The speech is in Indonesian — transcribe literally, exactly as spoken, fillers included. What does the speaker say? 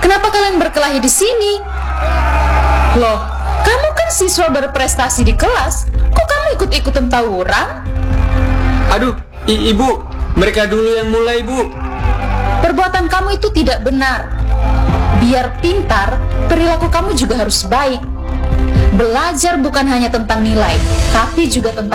Kenapa kalian berkelahi di sini? Loh, kamu kan siswa berprestasi di kelas. Kok kamu ikut-ikutan tawuran? Aduh, i- ibu, mereka dulu yang mulai, Bu. Perbuatan kamu itu tidak benar. Biar pintar, perilaku kamu juga harus baik. Belajar bukan hanya tentang nilai, tapi juga tentang